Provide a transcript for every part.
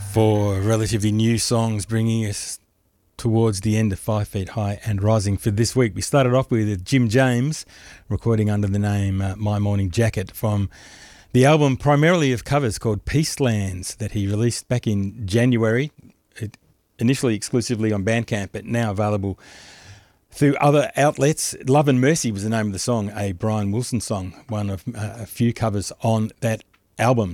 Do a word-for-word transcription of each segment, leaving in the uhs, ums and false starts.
Four relatively new songs bringing us towards the end of Five Feet High and Rising for this week. We started off with Jim James recording under the name uh, My Morning Jacket from the album primarily of covers called Peacelands that he released back in January, it, initially exclusively on Bandcamp but now available through other outlets. Love and Mercy was the name of the song, a Brian Wilson song, one of uh, a few covers on that album.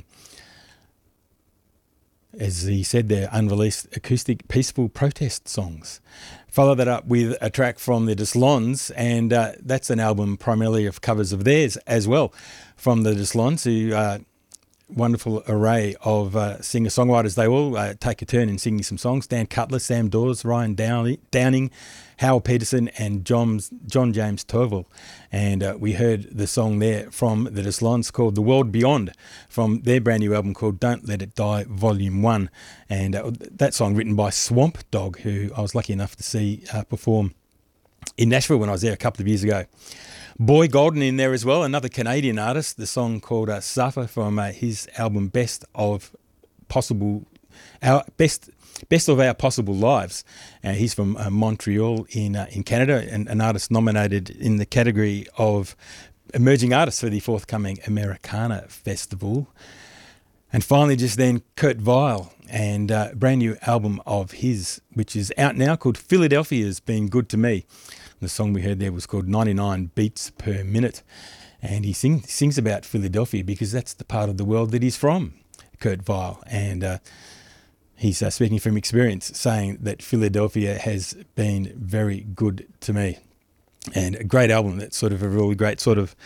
As he said there, unreleased acoustic peaceful protest songs. Follow that up with a track from the Deslons, and uh, that's an album primarily of covers of theirs as well, from the Deslons, who uh, wonderful array of uh, singer-songwriters. They all uh, take a turn in singing some songs. Dan Cutler, Sam Dawes, Ryan Downey, Downing, Howell Peterson and John, John James Turville. And uh, we heard the song there from the Deslons called The World Beyond from their brand new album called Don't Let It Die Volume one. And uh, that song written by Swamp Dogg, who I was lucky enough to see uh, perform in Nashville when I was there a couple of years ago. Boy Golden in there as well, another Canadian artist, the song called uh, Suffer from uh, his album Best of Possible, our Best Best of Our Possible Lives. Uh, he's from uh, Montreal in uh, in Canada, and an artist nominated in the category of emerging artists for the forthcoming Americana Festival. And finally, just then, Kurt Vile, and a uh, brand new album of his, which is out now, called Philadelphia's Been Good to Me. The song we heard there was called ninety-nine Beats Per Minute. And he sing, sings about Philadelphia because that's the part of the world that he's from, Kurt Vile. And uh, he's uh, speaking from experience, saying that Philadelphia has been very good to me. And a great album, that's sort of a really great sort of,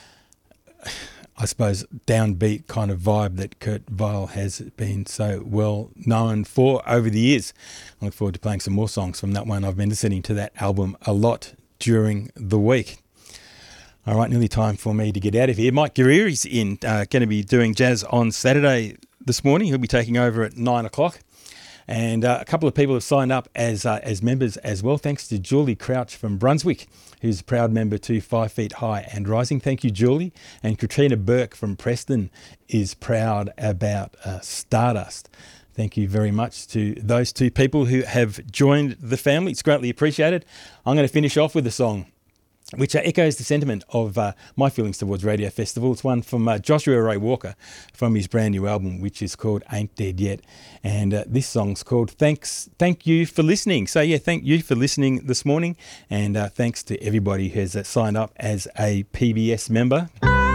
I suppose, downbeat kind of vibe that Kurt Vile has been so well known for over the years. I look forward to playing some more songs from that one. I've been listening to that album a lot during the week. All right, nearly time for me to get out of here. Mike Guerrieri's in, uh, going to be doing jazz on Saturday this morning. He'll be taking over at nine o'clock. And uh, a couple of people have signed up as uh, as members as well. Thanks to Julie Crouch from Brunswick, who's a proud member to Five Feet High and Rising. Thank you, Julie. And Katrina Burke from Preston is proud about uh, Stardust. Thank you very much to those two people who have joined the family. It's greatly appreciated. I'm going to finish off with a song which uh, echoes the sentiment of uh, my feelings towards Radio Festival. It's one from uh, Joshua Ray Walker from his brand new album, which is called Ain't Dead Yet. And uh, this song's called Thanks, Thank You for Listening. So yeah, thank you for listening this morning. And uh, thanks to everybody who has uh, signed up as a P B S member.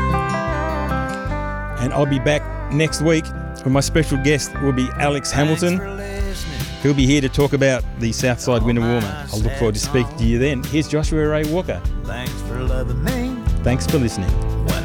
And I'll be back next week when my special guest will be Alex Hamilton. He'll be here to talk about the Southside Winter Warmer. I'll look forward to speaking to you then. Here's Joshua Ray Walker. Thanks for loving me. Thanks for listening.